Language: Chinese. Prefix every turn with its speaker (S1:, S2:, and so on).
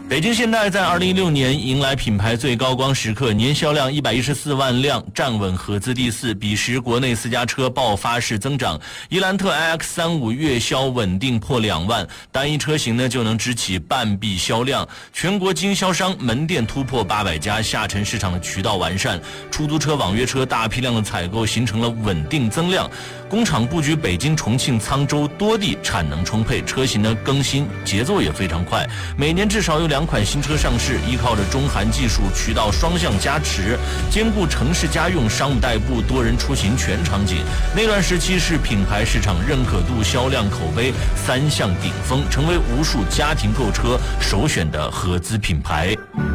S1: 北京现代在2016年迎来品牌最高光时刻，年销量114万辆，站稳合资第4，彼时国内私家车爆发式增长。伊兰特 iX35 月销稳定破2万，单一车型呢就能支起半壁销量。全国经销商门店突破800家，下沉市场的渠道完善，出租车、网约车大批量的采购形成了稳定增量。工厂布局北京、重庆、沧州多地，产能充沛，车型呢更新节奏也非常快，每年至少有2款新车上市，依靠着中韩技术渠道双向加持，兼顾城市家用、商务代步、多人出行全场景。那段时期是品牌市场认可度、销量、口碑3项顶峰，成为无数家庭购车首选的合资品牌。